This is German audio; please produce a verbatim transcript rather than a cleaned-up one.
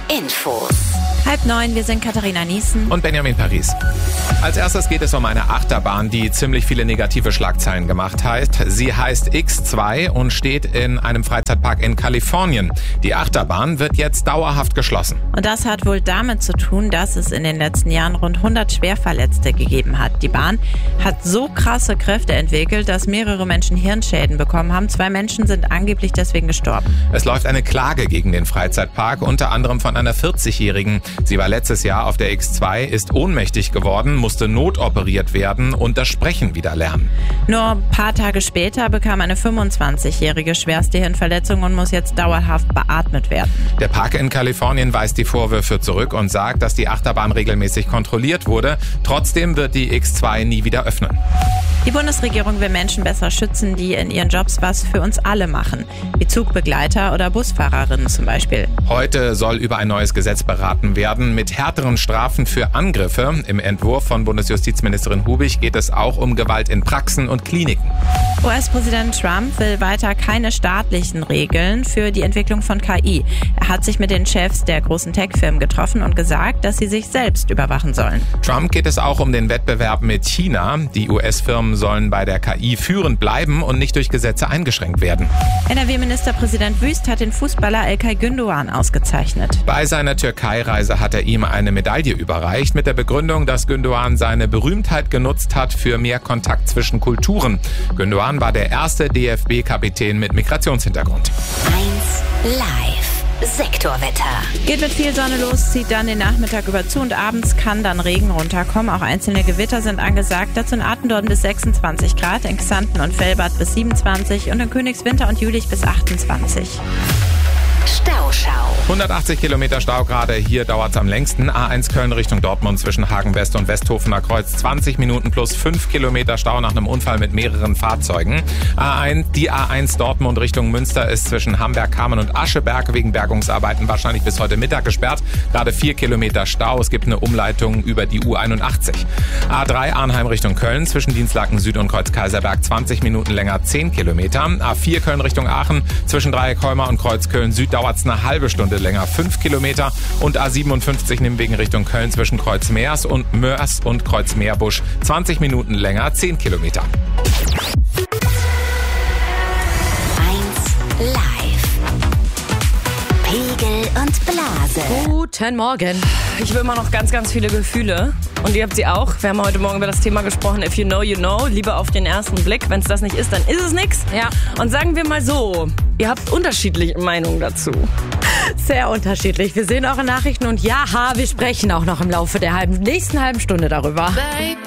Infos. Halb neun, wir sind Katharina Niesen und Benjamin Paris. Als erstes geht es um eine Achterbahn, die ziemlich viele negative Schlagzeilen gemacht hat. Sie heißt X zwei und steht in einem Freizeitpark in Kalifornien. Die Achterbahn wird jetzt dauerhaft geschlossen. Und das hat wohl damit zu tun, dass es in den letzten Jahren rund hundert Schwerverletzte gegeben hat. Die Bahn hat so krasse Kräfte entwickelt, dass mehrere Menschen Hirnschäden bekommen haben. Zwei Menschen sind angeblich deswegen gestorben. Es läuft eine Klage gegen den Freizeitpark, unter anderem von einer vierzigjährigen. Sie war letztes Jahr auf der X zwei, ist ohnmächtig geworden, musste notoperiert werden und das Sprechen wieder lernen. Nur ein paar Tage später bekam eine fünfundzwanzigjährige schwerste Hirnverletzung und muss jetzt dauerhaft beatmet werden. Der Park in Kalifornien weist die Vorwürfe zurück und sagt, dass die Achterbahn regelmäßig kontrolliert wurde. Trotzdem wird die X zwei nie wieder öffnen. Die Bundesregierung will Menschen besser schützen, die in ihren Jobs was für uns alle machen, wie Zugbegleiter oder Busfahrerinnen zum Beispiel. Heute soll über ein neues Gesetz beraten werden mit härteren Strafen für Angriffe. Im Entwurf von Bundesjustizministerin Hubig geht es auch um Gewalt in Praxen und Kliniken. U S-Präsident Trump will weiter keine staatlichen Regeln für die Entwicklung von K I. Er hat sich mit den Chefs der großen Tech-Firmen getroffen und gesagt, dass sie sich selbst überwachen sollen. Trump geht es auch um den Wettbewerb mit China. Die U S-Firmen sollen bei der K I führend bleiben und nicht durch Gesetze eingeschränkt werden. N R W-Ministerpräsident Wüst hat den Fußballer İlkay Gündoğan ausgezeichnet. Bei seiner Türkei-Reise hat er ihm eine Medaille überreicht mit der Begründung, dass Gündoğan seine Berühmtheit genutzt hat für mehr Kontakt zwischen Kulturen. Gündoğan war der erste D F B-Kapitän mit Migrationshintergrund. eins Live. Sektorwetter. Geht mit viel Sonne los, zieht dann den Nachmittag über zu und abends kann dann Regen runterkommen. Auch einzelne Gewitter sind angesagt. Dazu in Atendorn bis sechsundzwanzig Grad, in Xanten und Velbert bis siebenundzwanzig und in Königswinter und Jülich bis achtundzwanzig. Stauschau. hundertachtzig Kilometer Stau gerade, hier dauert es am längsten. A eins Köln Richtung Dortmund zwischen Hagen West und Westhofener Kreuz. zwanzig Minuten plus fünf Kilometer Stau nach einem Unfall mit mehreren Fahrzeugen. A eins, die A eins Dortmund Richtung Münster ist zwischen Hamberg, Kamen und Ascheberg wegen Bergungsarbeiten wahrscheinlich bis heute Mittag gesperrt. Gerade vier Kilometer Stau. Es gibt eine Umleitung über die U einundachtzig. A drei Arnheim Richtung Köln zwischen Dienstlaken Süd und Kreuz Kaiserberg. zwanzig Minuten länger, zehn Kilometer. A vier Köln Richtung Aachen zwischen Dreieckholmer und Kreuz Köln Süd dauert es eine halbe Stunde länger, fünf Kilometer. Und A siebenundfünfzig Nimwegen Richtung Köln zwischen Kreuz Meers und Mörs und Kreuz Meerbusch. zwanzig Minuten länger, zehn Kilometer. eins Live. Pegel und Blase. Guten Morgen. Ich will immer noch ganz, ganz viele Gefühle. Und ihr habt sie auch. Wir haben heute Morgen über das Thema gesprochen. If you know, you know. Liebe auf den ersten Blick. Wenn es das nicht ist, dann ist es nichts. Ja. Und sagen wir mal so, ihr habt unterschiedliche Meinungen dazu. Sehr unterschiedlich. Wir sehen eure Nachrichten und ja, wir sprechen auch noch im Laufe der halben, nächsten halben Stunde darüber.